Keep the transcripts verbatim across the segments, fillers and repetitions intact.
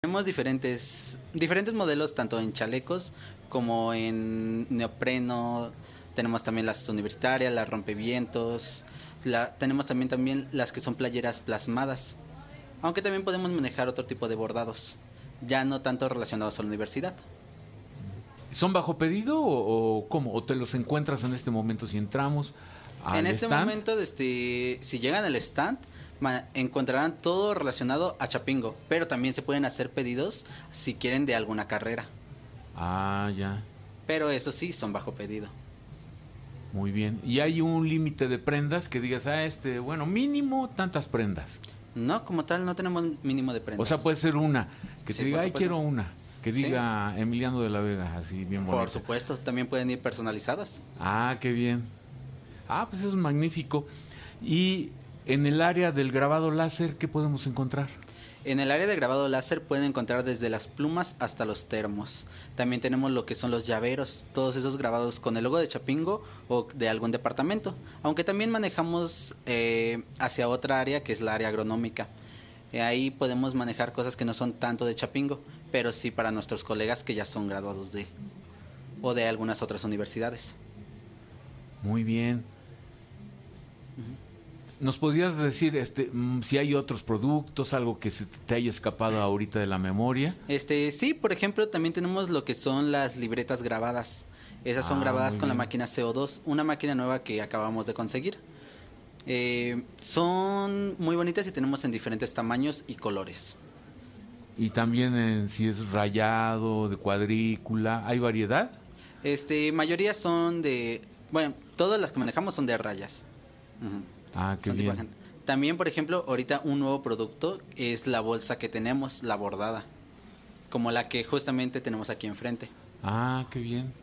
Tenemos diferentes, diferentes modelos, tanto en chalecos como en neopreno. Tenemos también las universitarias, las rompevientos. La, tenemos también, también las que son playeras plasmadas. Aunque también podemos manejar otro tipo de bordados, ya no tanto relacionados a la universidad. ¿Son bajo pedido o, o cómo? ¿O te los encuentras en este momento si entramos al En este stand? momento, este, si llegan al stand, ma- encontrarán todo relacionado a Chapingo, pero también se pueden hacer pedidos si quieren de alguna carrera. Ah, ya. Pero eso sí, son bajo pedido. Muy bien. ¿Y hay un límite de prendas que digas, ah, este, bueno, mínimo tantas prendas? No, como tal, no tenemos mínimo de prendas. O sea, puede ser una, que te Sí, diga, por ay, supuesto. quiero una, que Sí. diga Emiliano de la Vega, así bien bonita. Por supuesto, también pueden ir personalizadas. Ah, qué bien. Ah, pues eso es magnífico. Y en el área del grabado láser, ¿qué podemos encontrar? En el área de grabado láser pueden encontrar desde las plumas hasta los termos. También tenemos lo que son los llaveros, todos esos grabados con el logo de Chapingo o de algún departamento. Aunque también manejamos eh, hacia otra área que es la área agronómica. Eh, ahí podemos manejar cosas que no son tanto de Chapingo, pero sí para nuestros colegas que ya son graduados de o de algunas otras universidades. Muy bien. ¿Nos podrías decir este mm, si hay otros productos, algo que se te haya escapado ahorita de la memoria? Este, sí, por ejemplo, también tenemos lo que son las libretas grabadas. Esas son Ah, grabadas muy con la bien. máquina C O dos, una máquina nueva que acabamos de conseguir. Eh, son muy bonitas y tenemos en diferentes tamaños y colores. Y también en si es rayado, de cuadrícula, ¿hay variedad? Este, mayoría son de, bueno, todas las que manejamos son de rayas. Ujú. Ah, qué Son tipo bien. agente. También, por ejemplo, ahorita un nuevo producto es la bolsa que tenemos, la bordada, como la que justamente tenemos aquí enfrente. Ah, qué bien.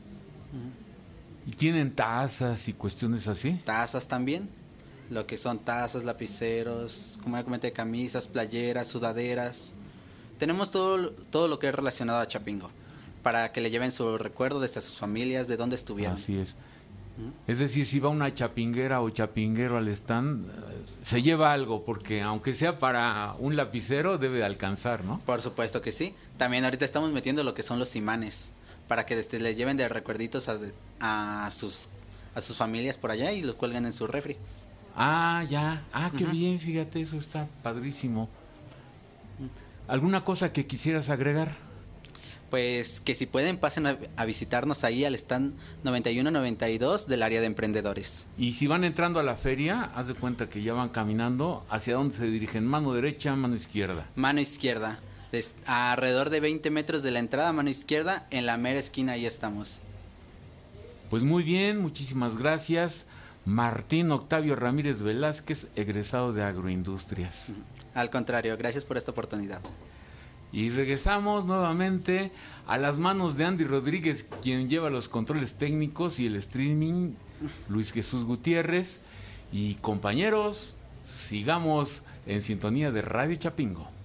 ¿Y tienen tazas y cuestiones así? Tazas también, lo que son tazas, lapiceros, como ya comenté, camisas, playeras, sudaderas. Tenemos todo, todo lo que es relacionado a Chapingo, para que le lleven su recuerdo desde sus familias, de dónde estuvieron. Así es. Es decir, si va una chapinguera o chapinguero al stand, eh, se lleva algo, porque aunque sea para un lapicero, debe de alcanzar, ¿no? Por supuesto que sí. También ahorita estamos metiendo lo que son los imanes, para que este, le lleven de recuerditos a, a sus a sus familias por allá y los cuelguen en su refri. Ah, ya. Ah, qué Ujú. bien, fíjate, eso está padrísimo. ¿Alguna cosa que quisieras agregar? Pues que si pueden pasen a, a visitarnos ahí al stand noventa y uno noventa y dos del área de emprendedores. Y si van entrando a la feria, haz de cuenta que ya van caminando, ¿hacia dónde se dirigen? ¿Mano derecha, mano izquierda? Mano izquierda, des- a alrededor de veinte metros de la entrada, mano izquierda, en la mera esquina ahí estamos. Pues muy bien, muchísimas gracias. Martín Octavio Ramírez Velázquez, egresado de Agroindustrias. Al contrario, gracias por esta oportunidad. Y regresamos nuevamente a las manos de Andy Rodríguez, quien lleva los controles técnicos y el streaming, Luis Jesús Gutiérrez. Y compañeros, sigamos en sintonía de Radio Chapingo.